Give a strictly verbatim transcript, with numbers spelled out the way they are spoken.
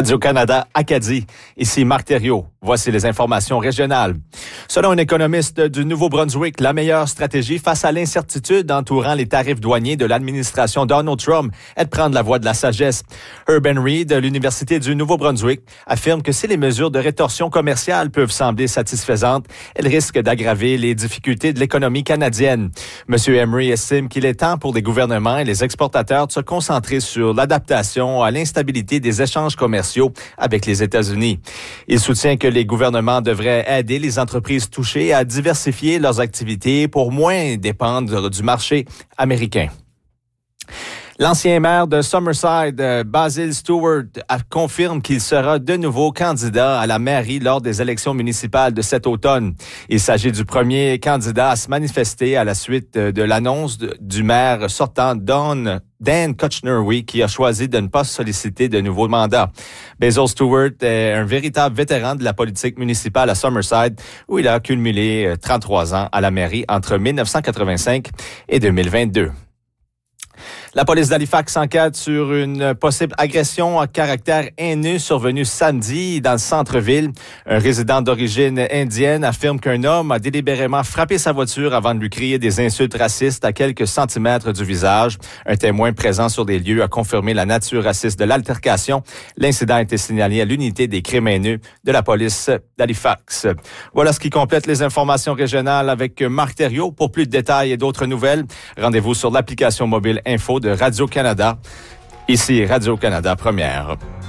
Radio-Canada Acadie, ici Marc Thériault. Voici les informations régionales. Selon un économiste du Nouveau-Brunswick, la meilleure stratégie face à l'incertitude entourant les tarifs douaniers de l'administration Donald Trump est de prendre la voie de la sagesse. Urban Reed de l'Université du Nouveau-Brunswick affirme que si les mesures de rétorsion commerciale peuvent sembler satisfaisantes, elles risquent d'aggraver les difficultés de l'économie canadienne. Monsieur Emery estime qu'il est temps pour les gouvernements et les exportateurs de se concentrer sur l'adaptation à l'instabilité des échanges commerciaux avec les États-Unis. Il soutient que les gouvernements devraient aider les entreprises touchées à diversifier leurs activités pour moins dépendre du marché américain. L'ancien maire de Summerside, Basil Stewart, confirme qu'il sera de nouveau candidat à la mairie lors des élections municipales de cet automne. Il s'agit du premier candidat à se manifester à la suite de l'annonce du maire sortant Don Dan Kuchnerwy, qui a choisi de ne pas solliciter de nouveaux mandats. Basil Stewart est un véritable vétéran de la politique municipale à Summerside, où il a cumulé trente-trois ans à la mairie entre dix-neuf cent quatre-vingt-cinq et deux mille vingt-deux. La police d'Halifax enquête sur une possible agression à caractère haineux survenue samedi dans le centre-ville. Un résident d'origine indienne affirme qu'un homme a délibérément frappé sa voiture avant de lui crier des insultes racistes à quelques centimètres du visage. Un témoin présent sur des lieux a confirmé la nature raciste de l'altercation. L'incident a été signalé à l'unité des crimes haineux de la police d'Halifax. Voilà ce qui complète les informations régionales avec Marc Thériault. Pour plus de détails et d'autres nouvelles, rendez-vous sur l'application mobile Info de Radio-Canada. Ici Radio-Canada Première.